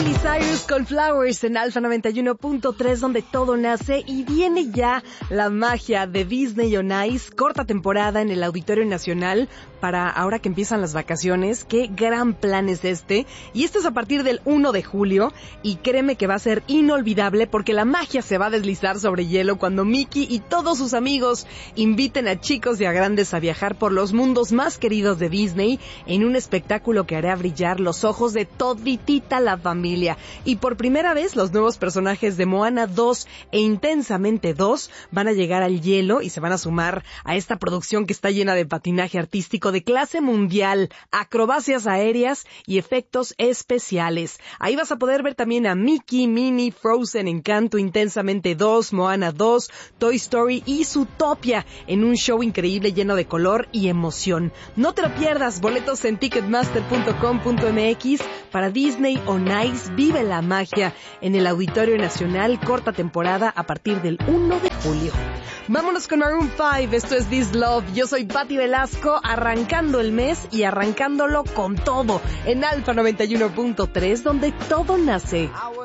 Miley Cyrus con Flowers en Alfa 91.3, donde todo nace, y viene ya la magia de Disney on Ice, corta temporada en el Auditorio Nacional para ahora que empiezan las vacaciones. Qué gran plan es este, y esto es a partir del 1 de julio, y créeme que va a ser inolvidable porque la magia se va a deslizar sobre hielo cuando Mickey y todos sus amigos inviten a chicos y a grandes a viajar por los mundos más queridos de Disney en un espectáculo que hará brillar los ojos de toditita la familia. Y por primera vez los nuevos personajes de Moana 2 e Intensamente 2 van a llegar al hielo y se van a sumar a esta producción que está llena de patinaje artístico de clase mundial, acrobacias aéreas y efectos especiales. Ahí vas a poder ver también a Mickey, Minnie, Frozen, Encanto, Intensamente 2, Moana 2, Toy Story y Zootopia en un show increíble lleno de color y emoción. No te lo pierdas, boletos en ticketmaster.com.mx para Disney on Ice. Vive la magia en el Auditorio Nacional, corta temporada a partir del 1 de julio. Vámonos con Maroon 5, esto es This Love. Yo soy Patti Velasco, arrancando el mes y arrancándolo con todo en Alfa 91.3, donde todo nace.